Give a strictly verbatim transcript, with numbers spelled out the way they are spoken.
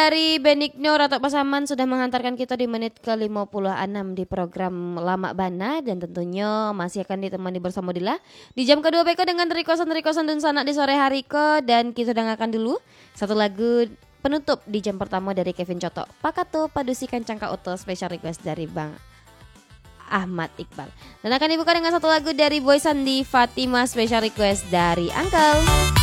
dari Benigno Ratok Pasaman sudah menghantarkan kita di menit ke lima puluh enam di program Lama Bana. Dan tentunya masih akan ditemani bersama Dila di jam kedua Beko dengan requestan-requestan dan sanak di sore hari ke. Dan kita dengarkan dulu satu lagu penutup di jam pertama dari Kevin Coto, Pakato Padusikan Cangka Oto, special request dari Bang Ahmad Iqbal. Dan akan dibuka dengan satu lagu dari Boy Sandi, Fatima, special request dari Uncle.